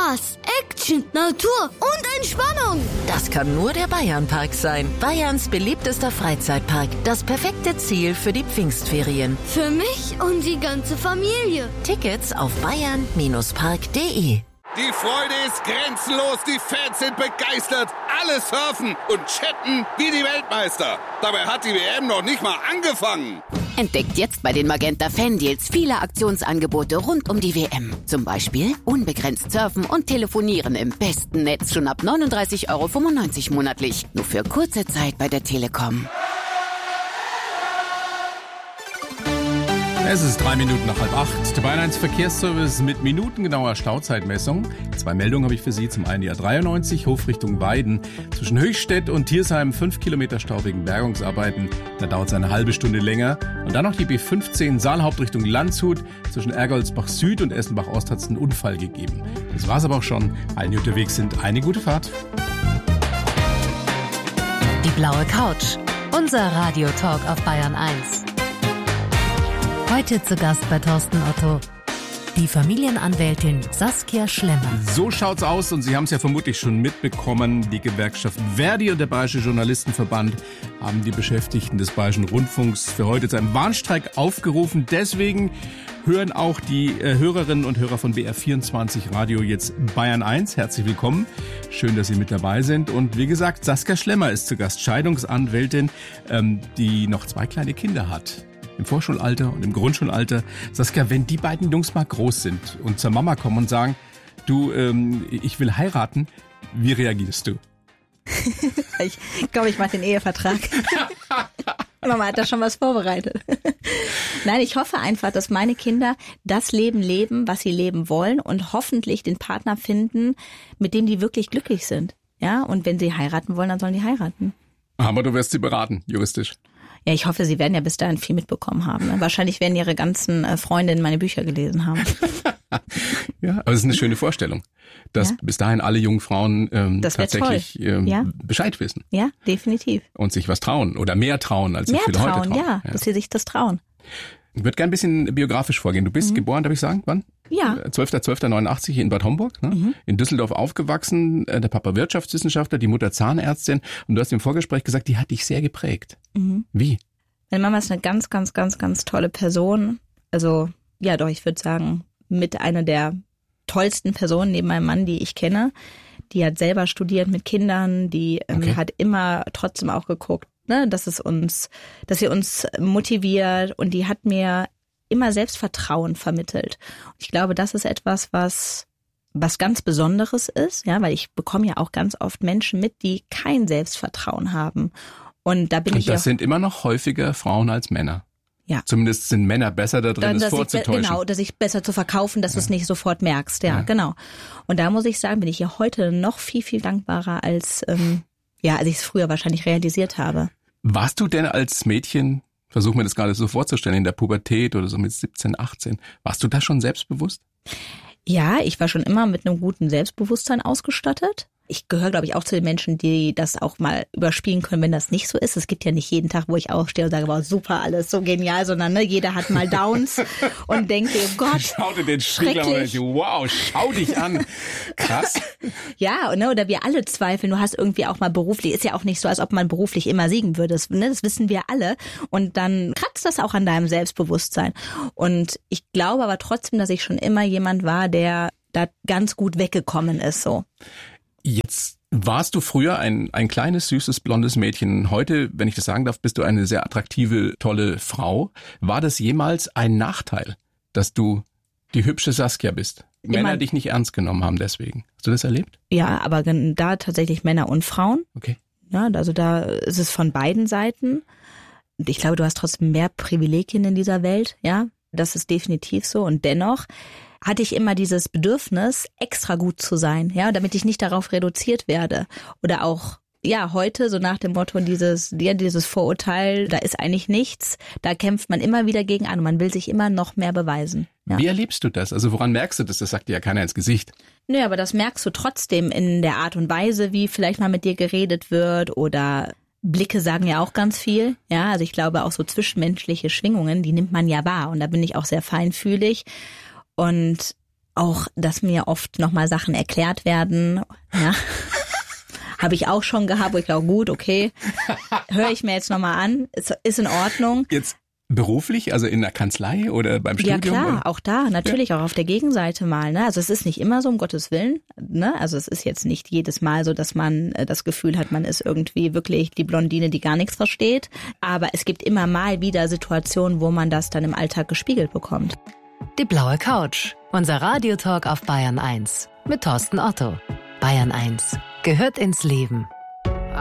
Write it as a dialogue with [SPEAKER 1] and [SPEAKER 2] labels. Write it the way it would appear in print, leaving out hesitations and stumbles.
[SPEAKER 1] Spaß, Action, Natur und Entspannung.
[SPEAKER 2] Das kann nur der Bayernpark sein. Bayerns beliebtester Freizeitpark. Das perfekte Ziel für die Pfingstferien.
[SPEAKER 1] Für mich und die ganze Familie.
[SPEAKER 2] Tickets auf bayern-park.de.
[SPEAKER 3] Die Freude ist grenzenlos, die Fans sind begeistert. Alle surfen und chatten wie die Weltmeister. Dabei hat die WM noch nicht mal angefangen.
[SPEAKER 4] Entdeckt jetzt bei den Magenta Fan-Deals viele Aktionsangebote rund um die WM. Zum Beispiel unbegrenzt surfen und telefonieren im besten Netz schon ab 39,95 € monatlich. Nur für kurze Zeit bei der Telekom.
[SPEAKER 5] Es ist 7:03 nach 7:30. Der Bayern 1 Verkehrsservice mit minutengenauer Stauzeitmessung. 2 Meldungen habe ich für Sie. Zum einen die A93, Hofrichtung Weiden. Zwischen Höchstädt und Thiersheim 5 Kilometer Stau wegen Bergungsarbeiten. Da dauert es eine halbe Stunde länger. Und dann noch die B15 Saalhauptrichtung Landshut. Zwischen Ergoldsbach Süd und Essenbach Ost hat es einen Unfall gegeben. Das war's aber auch schon. Allen, die unterwegs sind, eine gute Fahrt.
[SPEAKER 6] Die blaue Couch. Unser Radiotalk auf Bayern 1. Heute zu Gast bei Thorsten Otto, die Familienanwältin Saskia Schlemmer.
[SPEAKER 5] So schaut's aus und Sie haben es ja vermutlich schon mitbekommen. Die Gewerkschaft Verdi und der Bayerische Journalistenverband haben die Beschäftigten des Bayerischen Rundfunks für heute zu einem Warnstreik aufgerufen. Deswegen hören auch die Hörerinnen und Hörer von BR24 Radio jetzt Bayern 1. Herzlich willkommen. Schön, dass Sie mit dabei sind. Und wie gesagt, Saskia Schlemmer ist zu Gast, Scheidungsanwältin, die noch 2 kleine Kinder hat. Im Vorschulalter und im Grundschulalter. Saskia, wenn die beiden Jungs mal groß sind und zur Mama kommen und sagen, du, ich will heiraten, wie reagierst du?
[SPEAKER 7] Ich glaube, ich mache den Ehevertrag. Mama hat da schon was vorbereitet. Nein, ich hoffe einfach, dass meine Kinder das Leben leben, was sie leben wollen und hoffentlich den Partner finden, mit dem die wirklich glücklich sind. Ja, und wenn sie heiraten wollen, dann sollen die heiraten.
[SPEAKER 5] Aber du wirst sie beraten, juristisch.
[SPEAKER 7] Ja, ich hoffe, Sie werden ja bis dahin viel mitbekommen haben. Wahrscheinlich werden Ihre ganzen Freundinnen meine Bücher gelesen haben.
[SPEAKER 5] Ja, aber es ist eine schöne Vorstellung, dass bis dahin alle jungen Frauen tatsächlich Bescheid wissen.
[SPEAKER 7] Ja, definitiv.
[SPEAKER 5] Und sich was trauen oder mehr trauen, als sich viele heute trauen.
[SPEAKER 7] Ja, dass sie sich das trauen.
[SPEAKER 5] Ich würde gerne ein bisschen biografisch vorgehen. Du bist geboren, darf ich sagen, wann?
[SPEAKER 7] Ja.
[SPEAKER 5] 12.12.89 in Bad Homburg, ne? In Düsseldorf aufgewachsen, der Papa Wirtschaftswissenschaftler, die Mutter Zahnärztin. Und du hast im Vorgespräch gesagt, die hat dich sehr geprägt. Wie?
[SPEAKER 7] Meine Mama ist eine ganz, ganz, ganz, ganz tolle Person. Also, ja doch, ich würde sagen, mit einer der tollsten Personen neben meinem Mann, die ich kenne. Die hat selber studiert mit Kindern, die hat immer trotzdem auch geguckt, ne, dass sie uns motiviert, und die hat mir immer Selbstvertrauen vermittelt. Ich glaube, das ist etwas, was ganz Besonderes ist, ja, weil ich bekomme ja auch ganz oft Menschen mit, die kein Selbstvertrauen haben. Und da bin ich
[SPEAKER 5] das sind immer noch häufiger Frauen als Männer.
[SPEAKER 7] Ja.
[SPEAKER 5] Zumindest sind Männer besser da drin, das vorzutäuschen.
[SPEAKER 7] Genau, dass ich besser zu verkaufen, dass du es nicht sofort merkst. Ja, genau. Und da muss ich sagen, bin ich ja heute noch viel, viel dankbarer als als ich es früher wahrscheinlich realisiert habe.
[SPEAKER 5] Warst du denn als Mädchen, versuch mir das gerade so vorzustellen, in der Pubertät oder so mit 17, 18, warst du da schon selbstbewusst?
[SPEAKER 7] Ja, ich war schon immer mit einem guten Selbstbewusstsein ausgestattet. Ich gehöre, glaube ich, auch zu den Menschen, die das auch mal überspielen können, wenn das nicht so ist. Es gibt ja nicht jeden Tag, wo ich aufstehe und sage, wow, super, alles so genial, sondern jeder hat mal Downs und denkt, oh Gott,
[SPEAKER 5] schau dir den Spiegel an und denkt, wow, schau dich an. Krass.
[SPEAKER 7] Ja, oder wir alle zweifeln. Du hast irgendwie auch mal beruflich, ist ja auch nicht so, als ob man beruflich immer siegen würde. Das wissen wir alle. Und dann kratzt das auch an deinem Selbstbewusstsein. Und ich glaube aber trotzdem, dass ich schon immer jemand war, der da ganz gut weggekommen ist, so.
[SPEAKER 5] Jetzt warst du früher ein kleines, süßes, blondes Mädchen. Heute, wenn ich das sagen darf, bist du eine sehr attraktive, tolle Frau. War das jemals ein Nachteil, dass du die hübsche Saskia bist? Männer dich nicht ernst genommen haben deswegen. Hast du das erlebt?
[SPEAKER 7] Ja, aber da tatsächlich Männer und Frauen.
[SPEAKER 5] Okay.
[SPEAKER 7] Ja, also da ist es von beiden Seiten. Und ich glaube, du hast trotzdem mehr Privilegien in dieser Welt. Ja, das ist definitiv so. Und dennoch hatte ich immer dieses Bedürfnis, extra gut zu sein, ja, damit ich nicht darauf reduziert werde. Oder auch, ja, heute so nach dem Motto, dieses Vorurteil, da ist eigentlich nichts, da kämpft man immer wieder gegen an und man will sich immer noch mehr beweisen. Ja.
[SPEAKER 5] Wie erlebst du das? Also woran merkst du das? Das sagt dir ja keiner ins Gesicht.
[SPEAKER 7] Nö, aber das merkst du trotzdem in der Art und Weise, wie vielleicht mal mit dir geredet wird, oder Blicke sagen ja auch ganz viel. Ja, also ich glaube auch so zwischenmenschliche Schwingungen, die nimmt man ja wahr, und da bin ich auch sehr feinfühlig. Und auch, dass mir oft nochmal Sachen erklärt werden. Ja. Habe ich auch schon gehabt, wo ich glaube, gut, okay, höre ich mir jetzt nochmal an, ist in Ordnung.
[SPEAKER 5] Jetzt beruflich, also in der Kanzlei oder beim Studium?
[SPEAKER 7] Ja klar,
[SPEAKER 5] oder?
[SPEAKER 7] auch da, natürlich auch auf der Gegenseite mal. Ne? Also es ist nicht immer so, um Gottes Willen. Ne? Also es ist jetzt nicht jedes Mal so, dass man das Gefühl hat, man ist irgendwie wirklich die Blondine, die gar nichts versteht. Aber es gibt immer mal wieder Situationen, wo man das dann im Alltag gespiegelt bekommt.
[SPEAKER 6] Die blaue Couch, unser Radiotalk auf Bayern 1 mit Thorsten Otto. Bayern 1 gehört ins Leben.